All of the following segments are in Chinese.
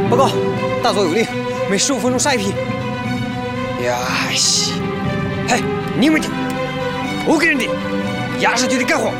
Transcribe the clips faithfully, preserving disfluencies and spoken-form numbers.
报告，大佐有令，每十五分钟杀一批。呀西！嘿，你们听，我给人的，压上就得干活。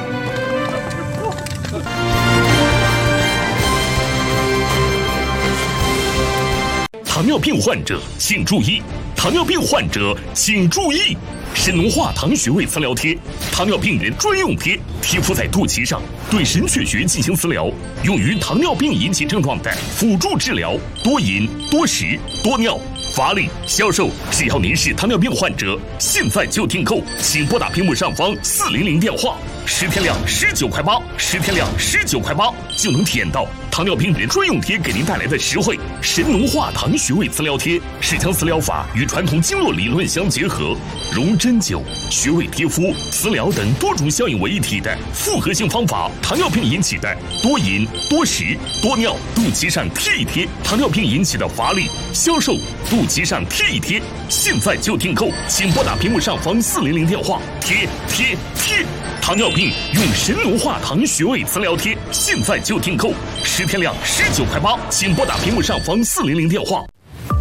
糖尿病患者请注意！糖尿病患者请注意！神农化糖穴位磁疗贴，糖尿病人专用贴，贴敷在肚脐上，对神阙穴进行磁疗，用于糖尿病引起症状的辅助治疗。多饮、多食、多尿、乏力、消瘦。只要您是糖尿病患者，现在就订购，请拨打屏幕上方四零零电话。十天量十九块八，十天量十九块八就能体验到糖尿病人专用贴给您带来的实惠。神农化糖穴位磁疗贴是将磁疗法与传统经络理论相结合，融针灸、穴位贴敷、磁疗等多种效应为一体的复合性方法。糖尿病引起的多饮、多食、多尿，肚脐上贴一贴；糖尿病引起的乏力、消瘦，肚脐上贴一贴。现在就订购，请拨打屏幕上方四零零电话。贴贴贴！糖尿病用神农化糖穴位磁疗贴，现在就订购，十天量十九块八，请拨打屏幕上方四零零电话。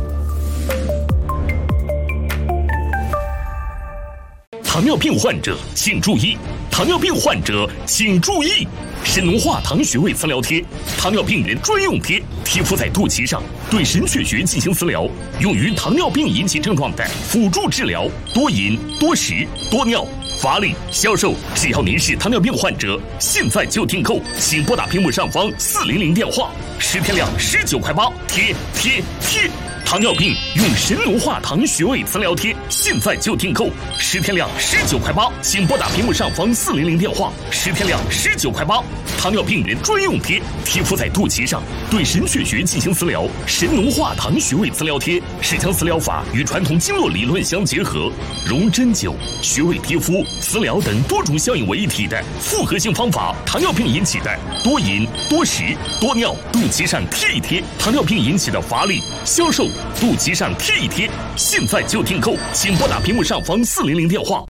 糖尿病患者请注意！糖尿病患者请注意！神农化糖穴位磁疗贴，糖尿病人专用贴，贴敷在肚脐上，对神阙穴进行磁疗，用于糖尿病引起症状的辅助治疗。多饮、多食、多尿、乏力、消瘦。只要您是糖尿病患者，现在就订购，请拨打屏幕上方四零零电话。十天量十九块八，贴贴贴！糖尿病用神农化糖穴位磁疗贴，现在就订购，十天量十九块八，请拨打屏幕上方四零零电话。十天量十九块八，糖尿病人专用贴，贴敷在肚脐上，对神阙穴进行磁疗。神农化糖穴位磁疗贴是将磁疗法与传统经络理论相结合，融针灸、穴位贴敷、磁疗等多种效应为一体的复合性方法。糖尿病引起的多饮、多食、多尿，肚脐上贴一贴；糖尿病引起的乏力、消瘦，肚脐上贴一贴。现在就订购，请拨打屏幕上方四零零电话。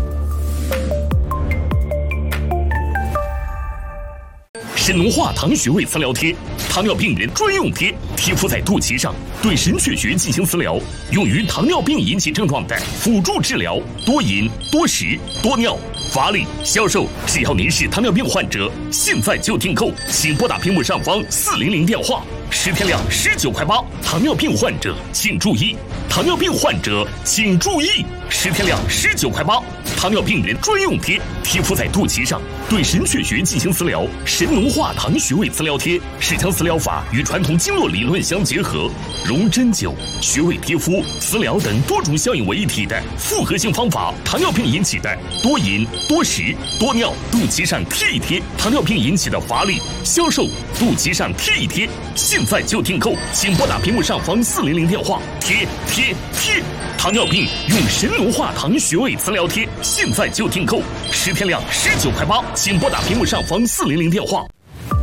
神农化糖穴位磁疗贴，糖尿病人专用贴，贴敷在肚脐上，对神阙穴进行磁疗，用于糖尿病引起症状的辅助治疗。多饮、多食、多尿、乏力、消瘦。只要您是糖尿病患者，现在就订购，请拨打屏幕上方四零零电话。十天量十九块八，糖尿病患者请注意！糖尿病患者请注意！十天量十九块八，糖尿病人专用贴，贴敷在肚脐上，对神阙穴进行磁疗。神农化糖穴位磁疗贴是将磁疗法与传统经络理论相结合，融针灸、穴位贴敷、磁疗等多种效应为一体的复合性方法。糖尿病引起的多饮、多食、多尿，肚脐上贴一贴；糖尿病引起的乏力、消瘦，肚脐上贴一贴。现在就订购，请拨打屏幕上方四零零电话。贴贴贴！糖尿病用神农化糖穴位磁疗贴，现在就订购，十天量十九块八，请拨打屏幕上方四零零电话。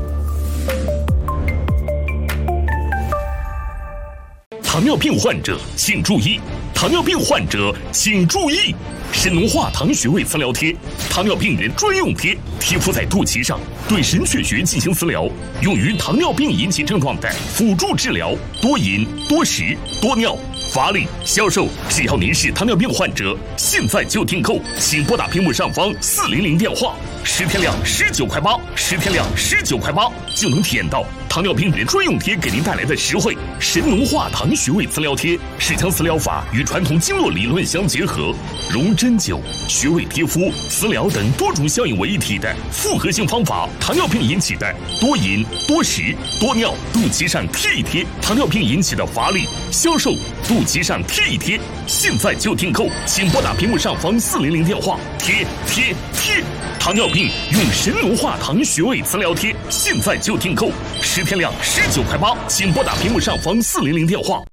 糖尿病患者请注意！糖尿病患者请注意！神农化糖穴位磁疗贴，糖尿病人专用贴，贴敷在肚脐上，对神阙穴进行磁疗，用于糖尿病引起症状的辅助治疗。多饮、多食、多尿、乏力、消瘦。只要您是糖尿病患者，现在就订购，请拨打屏幕上方四零零电话。十天量十九块八，十天量十九块八就能体验到糖尿病人专用贴给您带来的实惠。神农化糖穴位磁疗贴是将磁疗法与传统经络理论相结合，融针灸、穴位贴敷、磁疗等多种效应为一体的复合性方法。糖尿病引起的多饮、多食、多尿，肚脐上贴一贴；糖尿病引起的乏力、消瘦，肚脐上贴一贴。现在就订购，请拨打屏幕上方四零零电话。贴贴贴！糖尿病用神农化糖穴位磁疗贴，现在就订购，十天量十九块八，请拨打屏幕上方四零零电话。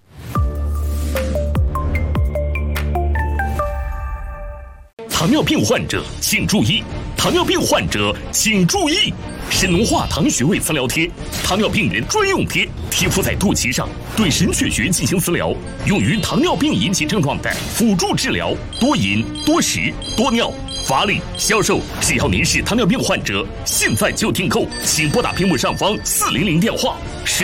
糖尿病患者请注意！糖尿病患者请注意！神农化糖穴位磁疗贴，糖尿病人专用贴，贴敷在肚脐上，对神阙穴进行磁疗，用于糖尿病引起症状的辅助治疗。多饮、多食、多尿、乏力、消瘦。只要您是糖尿病患者，现在就订购，请拨打屏幕上方四零零电话。